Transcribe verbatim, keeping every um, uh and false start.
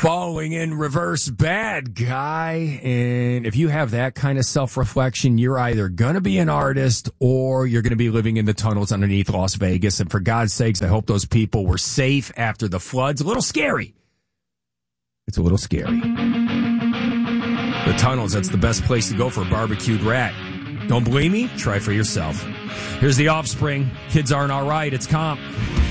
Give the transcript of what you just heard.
Following in reverse, bad guy. And if you have that kind of self-reflection, you're either going to be an artist or you're going to be living in the tunnels underneath Las Vegas. And for God's sakes, I hope those people were safe after the floods. A little scary. It's a little scary. The tunnels, that's the best place to go for a barbecued rat. Don't believe me? Try for yourself. Here's The Offspring. Kids aren't all right. It's Comp.